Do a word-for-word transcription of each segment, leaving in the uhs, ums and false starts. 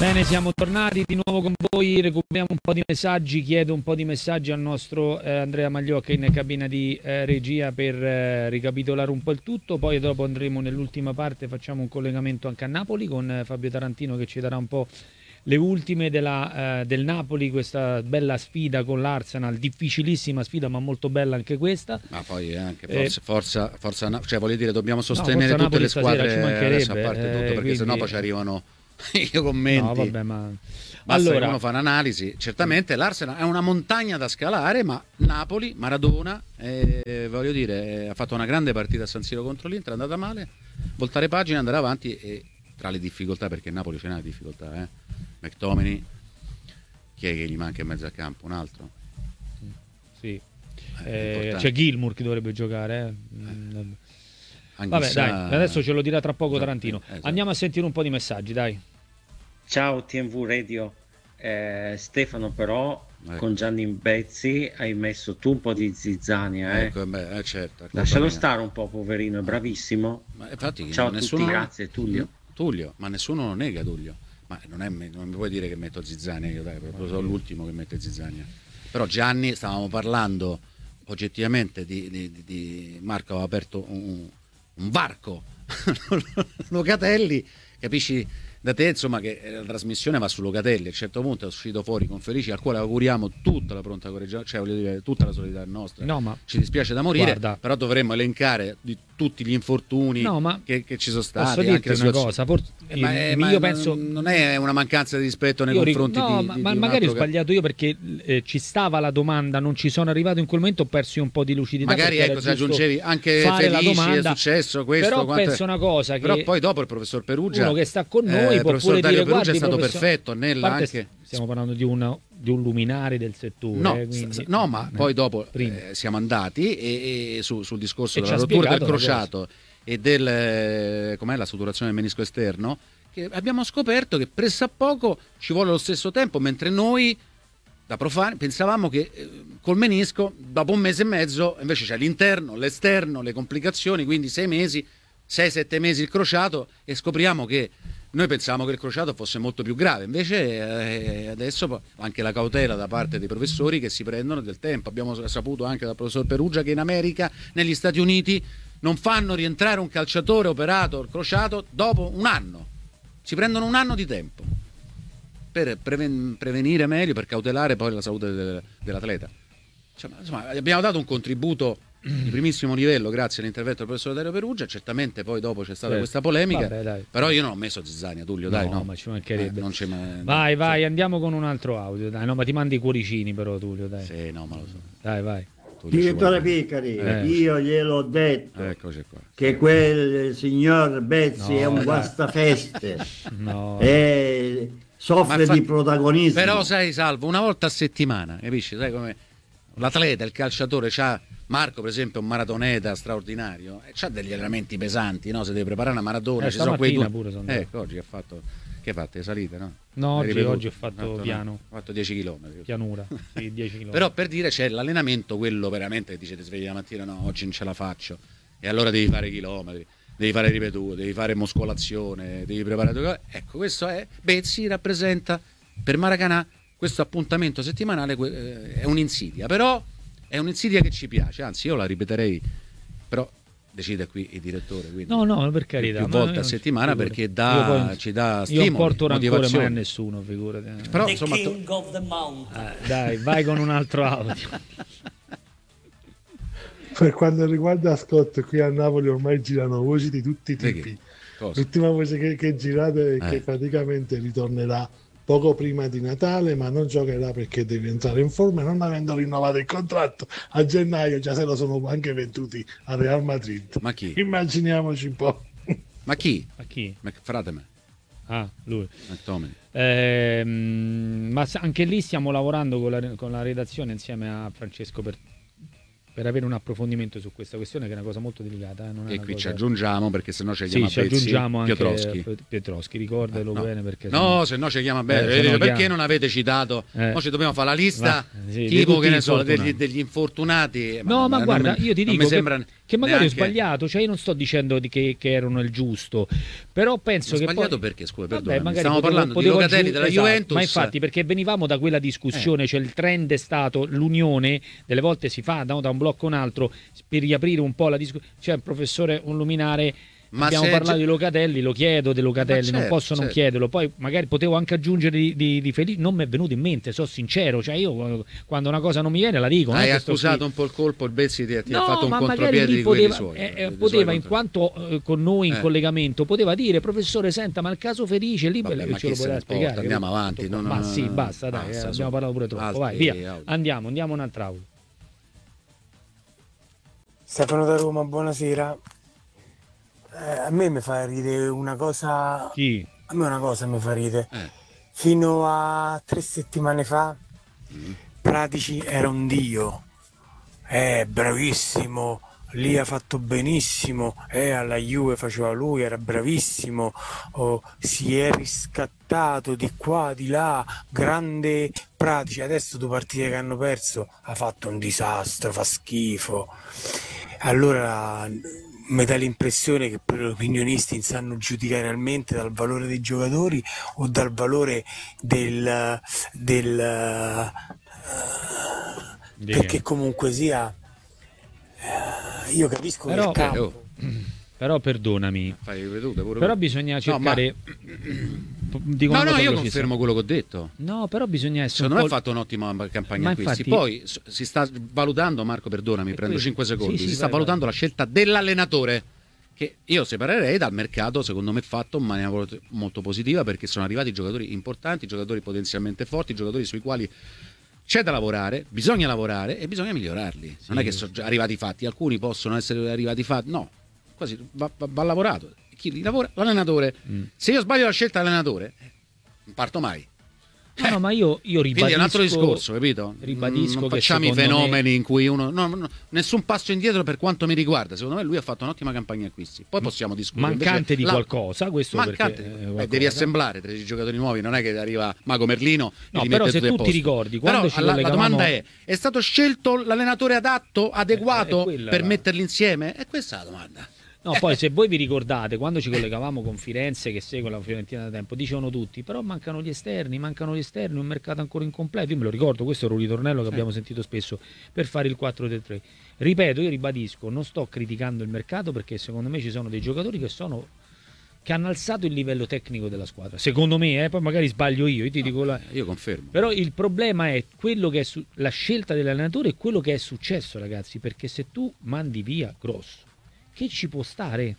Bene, siamo tornati di nuovo con voi, recuperiamo un po' di messaggi, chiedo un po' di messaggi al nostro eh, Andrea Magliocca in cabina di eh, regia per eh, ricapitolare un po' il tutto, poi dopo andremo nell'ultima parte, facciamo un collegamento anche a Napoli con eh, Fabio Tarantino che ci darà un po' le ultime della, eh, del Napoli, questa bella sfida con l'Arsenal, difficilissima sfida ma molto bella anche questa. Ma poi anche forza, eh, forza, forza, cioè voglio dire dobbiamo sostenere no, tutte Napoli le squadre adesso, a parte tutto, eh, perché quindi... sennò poi ci arrivano i commenti. No, vabbè, ma... Basta allora... che uno fa un'analisi. Certamente l'Arsenal è una montagna da scalare, ma Napoli, Maradona, eh, voglio dire, ha fatto una grande partita a San Siro contro l'Inter, è andata male, voltare pagina, andare avanti e tra le difficoltà, perché Napoli c'è una difficoltà, eh? McTominay, chi è che gli manca in mezzo al campo? Un altro? Sì. Eh, c'è Gilmour che dovrebbe giocare, eh. Eh. Vabbè, dai, adesso ce lo dirà tra poco Tarantino. Esatto. Andiamo a sentire un po' di messaggi, dai. Ciao T M V Radio, eh, Stefano però eh. con Gianni Bezzi hai messo tu un po' di zizzania, eh? Ecco, beh, eh certo, lascialo stare un po', poverino, è bravissimo. Ma infatti, ciao a nessuno... tutti, grazie Tullio. Tullio, ma nessuno lo nega Tullio, ma non, è, non mi puoi dire che metto zizzania io, dai, proprio sono l'ultimo che mette zizzania. Però Gianni, stavamo parlando oggettivamente di, di, di, di... Marco aveva aperto un, un varco Locatelli, capisci da te insomma che la trasmissione va su Locatelli, a un certo punto è uscito fuori con Felici al quale auguriamo tutta la pronta correggiazione, cioè voglio dire tutta la solidarietà nostra, no, ma ci dispiace da morire, guarda, però dovremmo elencare di tutti gli infortuni no, ma che, che ci sono stati. Posso dirti una cosa, forse, eh, ma è, io ma penso non è una mancanza di rispetto nei io confronti ric- no, di, ma, di, ma di magari ho altro... sbagliato io perché eh, ci stava la domanda, non ci sono arrivato in quel momento, ho perso un po' di lucidità, magari ecco se aggiungevi anche Felici è successo questo, però quanto... penso una cosa che però poi dopo il professor Perugia, uno che sta con noi eh, può pure Dario dire Perugia guardi, è stato professor... perfetto nella anche stiamo parlando di una di un luminare del settore, no, eh, quindi... no ma eh, poi dopo eh, siamo andati e, e su, sul discorso e della rottura del crociato e del eh, com'è la suturazione del menisco esterno, che abbiamo scoperto che pressappoco ci vuole lo stesso tempo, mentre noi da profani pensavamo che eh, col menisco dopo un mese e mezzo invece c'è l'interno, l'esterno, le complicazioni, quindi sei mesi, sei sette mesi il crociato, e scopriamo che noi pensavamo che il crociato fosse molto più grave, invece eh, adesso anche la cautela da parte dei professori che si prendono del tempo. Abbiamo saputo anche dal professor Perugia che in America, negli Stati Uniti, non fanno rientrare un calciatore operato il crociato dopo un anno, si prendono un anno di tempo per preven- prevenire meglio, per cautelare poi la salute de- dell'atleta. Cioè, insomma, abbiamo dato un contributo di primissimo livello grazie all'intervento del professor Dario Perugia, certamente poi dopo c'è stata eh, questa polemica. Vabbè, però io non ho messo zizzania, Tullio, dai, no, no, ma ci mancherebbe. Eh, non c'è mai... vai vai sì. Andiamo con un altro audio, dai, no, ma ti mandi i cuoricini però, Tullio, dai. Sì, no, ma lo so. Dai, vai. Direttore Piccari, eh. io gliel'ho detto Eccoci qua. che quel signor Bezzi no, è un dai. guastafeste, no. e soffre fa... di protagonismo. Però sai, Salvo, una volta a settimana, capisci? Sai come l'atleta, il calciatore c'ha, Marco per esempio è un maratoneta straordinario, e c'ha degli allenamenti pesanti, no? Se deve preparare una maratona, eh, ci sono quei due... pure sono ecco, oggi ha fatto, che hai fatto, le salite, no? No, oggi, oggi ho fatto, fatto piano, no? Ho fatto dieci chilometri, pianura, sì, dieci chilometri. Però per dire c'è l'allenamento, quello veramente che dice ti svegli la mattina, no, oggi non ce la faccio, e allora devi fare chilometri, devi fare ripetute, devi fare muscolazione, devi preparare due cose. Ecco, questo è Bezzi, rappresenta per Maracanã questo appuntamento settimanale, eh, è un'insidia, però è un'insidia che ci piace, anzi io la ripeterei, però decide qui il direttore, quindi no no per carità, più volte a settimana, perché dà, poi, ci dà stimoli, io non porto rancore mai a motivazione. nessuno, figurati. Però, The insomma, King of the Mountain. Eh, dai, vai con un altro audio. Per quanto riguarda Scott, qui a Napoli ormai girano voci di tutti i tipi. L'ultima voce che, che girate è eh. che praticamente ritornerà poco prima di Natale, ma non giocherà perché deve entrare in forma, e non avendo rinnovato il contratto a gennaio già se lo sono anche venduti al Real Madrid. Ma chi? Immaginiamoci un po'. Ma chi? Ma chi? Frate me. Ah, lui. Eh, ma anche lì stiamo lavorando con la, con la redazione insieme a Francesco per per avere un approfondimento su questa questione, che è una cosa molto delicata, eh? Non è e una qui cosa... ci aggiungiamo, perché sennò ci sì, chiama ci aggiungiamo anche Pietroschi. Pietroschi, ricordalo eh, no. bene, perché no, se no ci chiama bene, eh, perché chiama... non avete citato eh. Oggi dobbiamo fare la lista, va, sì, tipo che ne so, degli, degli infortunati, no, ma, ma guarda, mi, io ti dico mi sembra... che, che magari neanche... ho sbagliato, cioè io non sto dicendo di che, che erano il giusto, però penso ho che sbagliato poi... perché, scusa, Vabbè, perdonami, magari stiamo potevo, parlando potevo di Locatelli aggiung- della esatto, Juventus. ma infatti perché venivamo da quella discussione, eh. cioè il trend è stato l'unione, delle volte si fa da, da un blocco a un altro per riaprire un po' la discussione, c'è un professore, un luminare. Ma abbiamo parlato gi- di Locatelli, lo chiedo di Locatelli, certo, non posso non certo. chiederlo. Poi magari potevo anche aggiungere di, di, di Felice, non mi è venuto in mente, sono sincero, cioè io quando una cosa non mi viene la dico. Hai accusato qui. un po' il colpo, il Bezzi ti, ti no, ha fatto un contropiede di poteva, quelli suoi. Eh, eh, poteva in quanto eh, con noi in eh. collegamento, poteva dire professore senta ma il caso Felice lì Vabbè, ma ce lo poteva spiegare. Andiamo avanti. Non, ma sì, basta, dai, basta, abbiamo parlato pure troppo. Vai, via, andiamo, andiamo un'altra aula. Stefano da Roma, buonasera. Eh, a me mi fa ridere una cosa. Chi? A me una cosa mi fa ridere. Eh. Fino a tre settimane fa, mm. Pratici era un dio. Eh, bravissimo. Lì ha fatto benissimo. Eh, alla Juve faceva lui, era bravissimo. Oh, si è riscattato di qua, di là. Grande Pratici. Adesso due partite che hanno perso ha fatto un disastro, fa schifo. Allora. Mi dà l'impressione che per gli opinionisti sanno giudicare realmente dal valore dei giocatori o dal valore del, del uh, perché comunque sia uh, io capisco però, che il campo però perdonami Fai vedute, pure però bisogna cercare no, ma... no, no io confermo quello che ho detto. No, però bisogna essere secondo me ha fatto un'ottima campagna acquisti. Infatti... Poi si sta valutando, Marco perdonami, e prendo cinque secondi, sì, sì, si sta vai, valutando vai. la scelta dell'allenatore, che io separerei dal mercato, secondo me fatto in maniera molto positiva, perché sono arrivati giocatori importanti, giocatori potenzialmente forti, giocatori sui quali c'è da lavorare, bisogna lavorare e bisogna migliorarli. Sì, non è che sono già arrivati fatti, alcuni possono essere arrivati fatti, no, quasi va, va, va lavorato. Chi li lavora? L'allenatore. Mm. Se io sbaglio la scelta dell'allenatore, non parto mai. No, no, ma io, io ribadisco. Quindi è un altro discorso, capito? Ribadisco non che facciamo i fenomeni me... in cui uno. No, no, nessun passo indietro per quanto mi riguarda. Secondo me lui ha fatto un'ottima campagna acquisti. Poi possiamo discutere. Mancante Invece, di la... qualcosa, questo Mancante. Perché, eh, qualcosa. Devi assemblare tredici giocatori nuovi, non è che arriva Mago Merlino. No, e li però mette se tu ti ricordi, quando però, ci la, collegavamo... la domanda è: è stato scelto l'allenatore adatto, adeguato eh, per la... metterli insieme? E questa è la domanda. No, poi se voi vi ricordate, quando ci collegavamo con Firenze, che segue la Fiorentina da tempo, dicevano tutti, però mancano gli esterni, mancano gli esterni, un mercato ancora incompleto. Io me lo ricordo, questo era un ritornello che abbiamo sentito spesso per fare il quattro tre tre. Ripeto, io ribadisco, non sto criticando il mercato perché secondo me ci sono dei giocatori che sono che hanno alzato il livello tecnico della squadra. Secondo me, eh, poi magari sbaglio io, io ti no, dico la... io confermo. Però il problema è quello che è su... la scelta dell'allenatore e quello che è successo, ragazzi, perché se tu mandi via Grosso, che ci può stare?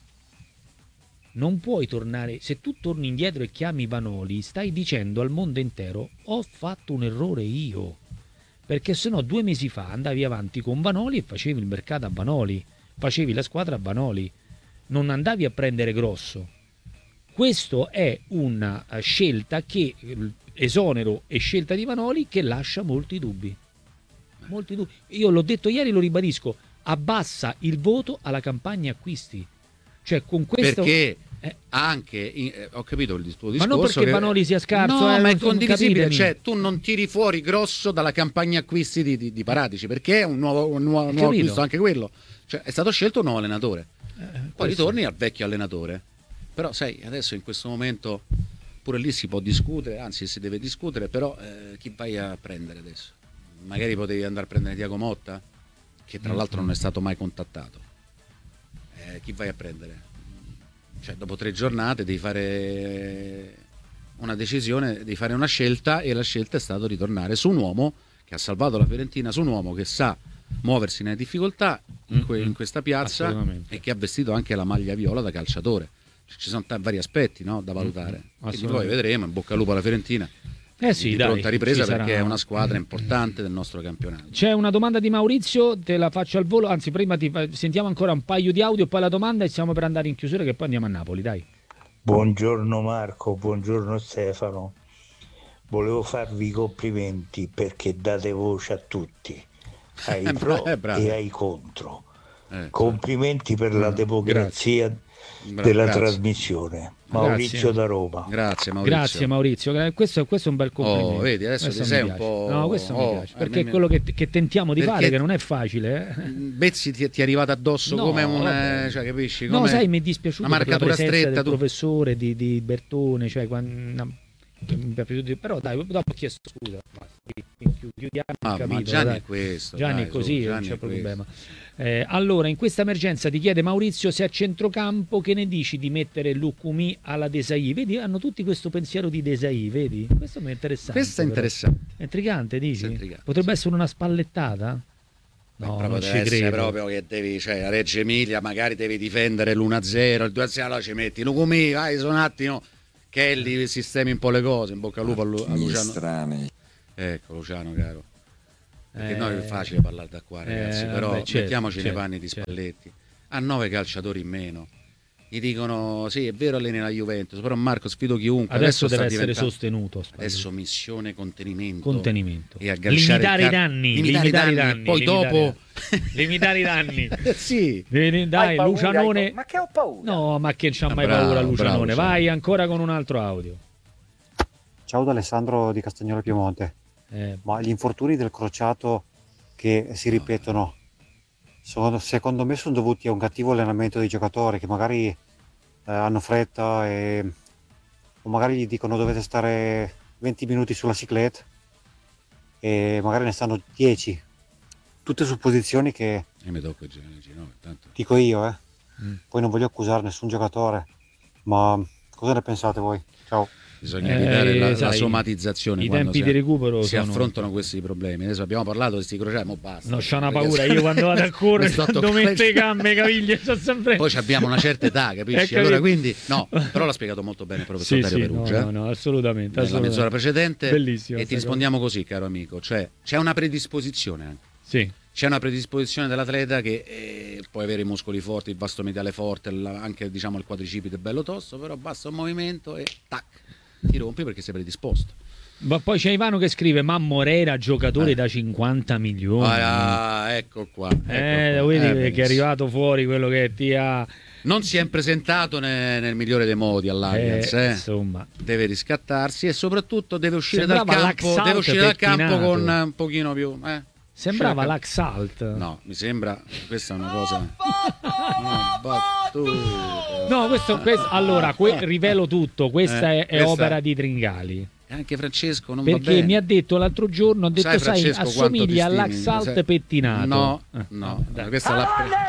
Non puoi tornare, se tu torni indietro e chiami Vanoli, stai dicendo al mondo intero ho fatto un errore io, perché sennò due mesi fa andavi avanti con Vanoli e facevi il mercato a Vanoli, facevi la squadra a Vanoli, non andavi a prendere Grosso. Questo è una scelta che, esonero e scelta di Vanoli, che lascia molti dubbi. Molti dubbi. Io l'ho detto ieri, lo ribadisco, abbassa il voto alla campagna acquisti. Cioè con questo perché eh. anche in, eh, ho capito il tuo discorso, ma non perché che... Vanoli sia scarso, no, eh, ma è condivisibile, cioè tu non tiri fuori Grosso dalla campagna acquisti di, di, di Paratici, perché è un nuovo, un nuovo, un nuovo acquisto anche quello, cioè è stato scelto un nuovo allenatore, eh, poi questo. ritorni al vecchio allenatore, però sai adesso in questo momento pure lì si può discutere, anzi si deve discutere, però eh, chi vai a prendere adesso? Magari potevi andare a prendere Thiago Motta, che tra l'altro non è stato mai contattato. Eh, chi vai a prendere? Cioè dopo tre giornate devi fare una decisione, devi fare una scelta, e la scelta è stata ritornare su un uomo che ha salvato la Fiorentina, su un uomo che sa muoversi nelle difficoltà in, que- in questa piazza e che ha vestito anche la maglia viola da calciatore. Cioè, ci sono t- vari aspetti, no, da valutare. Quindi poi vedremo, in bocca al lupo alla Fiorentina. Eh sì, di dai, pronta ripresa, perché sarà... è una squadra importante del nostro campionato. C'è una domanda di Maurizio, te la faccio al volo, anzi prima ti fa... sentiamo ancora un paio di audio, poi la domanda e siamo per andare in chiusura, che poi andiamo a Napoli, dai. Buongiorno Marco, buongiorno Stefano. Volevo farvi i complimenti perché date voce a tutti, ai pro eh, e ai contro. Eh, complimenti per la democrazia, Bravo, della grazie. trasmissione. Maurizio Grazie. da Roma. Grazie Maurizio. Grazie Maurizio, questo, questo è un bel complimento. Oh, vedi, adesso questo ti sei mi un piace. po'... No, questo oh, mi piace, eh, perché mi- è quello che, che tentiamo di Perché- fare, che non è facile. Eh? Bezzi ti, ti è arrivato addosso No, come un... vabbè. eh, cioè, capisci? No, Come sai, mi è dispiaciuto una per la marcatura presenza stretta. del Tu... professore di, di Bertone, cioè, quando, no, mi è piaciuto, però dai, dopo ho chiesto scusa. Basta, chiudiamo il Ah, ma capitolo, Gianni dai. è questo. Gianni dai, è così, su, non Gianni c'è è questo. problema. Eh, allora, in questa emergenza ti chiede Maurizio se a centrocampo che ne dici di mettere Lucumi alla Desai? Vedi, hanno tutti questo pensiero di Desai, vedi? Questo mi è interessante. Questo è però. interessante. È intrigante, dici? Questo è intrigante, Potrebbe sì. essere una spallettata? No, No, proprio non deve ci essere credo. proprio che devi, cioè a Reggio Emilia magari devi difendere l'uno a zero, il due a zero, allora ci metti Lucumi, vai, sono un attimo Kelly, sistemi un po' le cose, in bocca al lupo a, Lu- a Luciano. Strani. Ecco, Luciano, caro. Perché Eh, no, è facile parlare da qua, ragazzi, eh, però vabbè, certo, mettiamoci certo, nei panni di certo. Spalletti. Ha nove calciatori in meno. Gli dicono, sì, è vero, alleni la Juventus, però Marco, sfido chiunque. Adesso, sta deve essere diventando- sostenuto. Spalletti. Adesso missione contenimento. Contenimento. E agganciare Limitare il i car- danni. limitare i Limitare i danni, danni. poi limitare- dopo- limitare i danni. sì. Vieni, dai, Hai paura, Lucianone. hai pa- Ma che ho paura? No, ma che c'ha Ah, mai bravo, paura bravo, Lucianone? Luciano. Vai ancora con un altro audio. Ciao da Alessandro di Castagnola Piemonte. Eh, Ma gli infortuni del crociato che si ripetono, sono- secondo me sono dovuti a un cattivo allenamento dei giocatori che magari eh, hanno fretta e, o magari gli dicono dovete stare venti minuti sulla cicletta e magari ne stanno dieci. Tutte supposizioni che E mi tocca G- Ginocchio, tanto. dico io, eh. Mm. Poi non voglio accusare nessun giocatore, ma cosa ne pensate voi? Ciao. Bisogna Eh, evitare la, la sai, somatizzazione i quando tempi si, di recupero si sono- affrontano questi problemi. Adesso abbiamo parlato di questi crociati, mo basta. non c'ho una Perché- paura. Io quando vado a correre, Mi sto quando toccando- metto le gambe, le caviglie, sto sempre. Poi ci abbiamo una certa età, Eh, capisci? capito. Allora quindi, no, però l'ha spiegato molto bene il professor Sì, Dario sì, no, Perugia. no, no, assolutamente. Nella assolutamente. mezz'ora precedente. Bellissimo E sta ti rispondiamo così, caro amico. Cioè, c'è una predisposizione anche. Sì. C'è una predisposizione dell'atleta che eh, può avere i muscoli forti, il vasto mediale forte, la- anche diciamo il quadricipite bello tosto, però basta un movimento e tac, ti rompi perché sei predisposto. Ma poi c'è Ivano che scrive: ma Moreira, giocatore Eh. da cinquanta milioni. Ah, ecco qua. Ecco eh, qua. vedi Eh, che è benissimo. arrivato fuori quello che ti ha. Non si è presentato ne- nel migliore dei modi all'Allianz, Eh, eh. insomma. Deve riscattarsi e soprattutto deve uscire dal Sembrava campo, Laxalt deve uscire dal campo pettinato. con un pochino più. Eh. Sembrava Uscire dal l'Axalt. No, mi sembra, questa è una cosa. Una battuta. No, questo, questo- allora, que- rivelo tutto. Questa Eh, è, è questa- opera di Tringali. Anche Francesco non va Perché bene. mi ha detto l'altro giorno: ha detto, Sai, sai, Francesco, quanto assomiglia ti stimi? all'Axalt Sai- pettinato. No, Eh, no, dai. questa è la.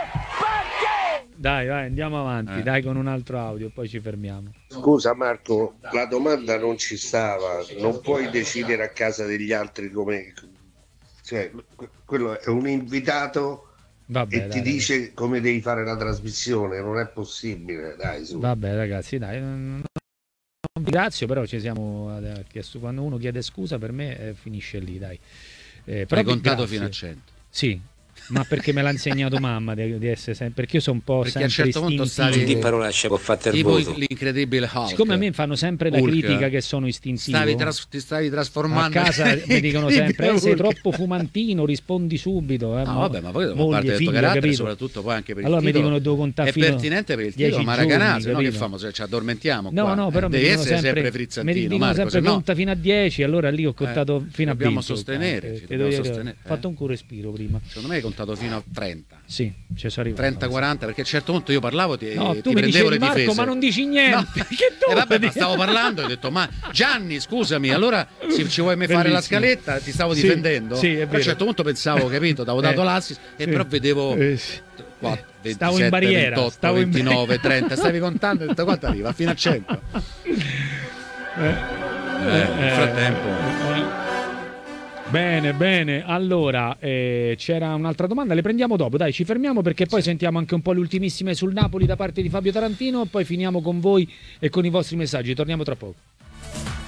Dai, vai, andiamo avanti. Eh. Dai con un altro audio, poi ci fermiamo. Scusa Marco, la domanda non ci stava, non puoi decidere a casa degli altri come... Cioè, que- quello è un invitato Vabbè, e dai, ti dai. dice come devi fare la trasmissione, non è possibile, dai su. Vabbè, ragazzi, dai. Non non vi ringrazio, però ci siamo eh, chiesto, quando uno chiede scusa per me eh, finisce lì, dai. Eh, però Hai vi- contato grazie. fino a cento. Sì, ma perché me l'ha insegnato mamma di, di essere sempre, perché io sono un po' Perché a un sempre certo punto istintivo. stavi- Di parolacce può fare il Tipo voto. l'incredibile Hulk. Siccome a me fanno sempre la Hulk. critica che sono istintivo, Stavi tras- ti stavi a trasformando casa mi dicono sempre eh, sei Hulk. troppo fumantino, rispondi subito. Eh, No, mo- vabbè, ma poi dopo moglie, parte del tuo figlio, carattere, capito? soprattutto poi anche per il Allora mi titolo, dicono devo contare è fino pertinente per il dieci titolo Maracanã, giorni, se no che capito? famo? Cioè, ci addormentiamo No, qua. no, però eh, mi devi dicono essere sempre, sempre mi frizzantino, dicono Marco, sempre se no conta fino a dieci, allora lì ho contato Eh, fino a dobbiamo venti. sostenere, Eh, ci te dobbiamo devo dire, sostenere, ho fatto eh. un culo respiro prima. Secondo me hai contato fino a trenta. Sì, ci sono arrivato. trenta quaranta, perché a un certo punto io parlavo ti, No, ti tu mi prendevo dicevi le Marco, difese. ma non dici niente. No. Che E vabbè, dove? ma stavo parlando e ho detto, ma Gianni, scusami, allora se ci vuoi me fare la Bellissimo. scaletta, ti stavo Sì, difendendo. sì, è Poi a vero. un certo punto pensavo, capito, avevo dato Eh, l'assist, e sì. però vedevo Eh, sì. quattro, Eh, stavo in ventisette, barriera, ventotto, stavo in ventinove, trenta, stavi contando e ho detto quanto arriva? Fino a cento. Eh, Eh, nel frattempo. eh. Bene, bene. Allora, eh, c'era un'altra domanda, le prendiamo dopo. Dai, ci fermiamo perché poi sentiamo anche un po' le ultimissime sul Napoli da parte di Fabio Tarantino. Poi finiamo con voi e con i vostri messaggi. Torniamo tra poco.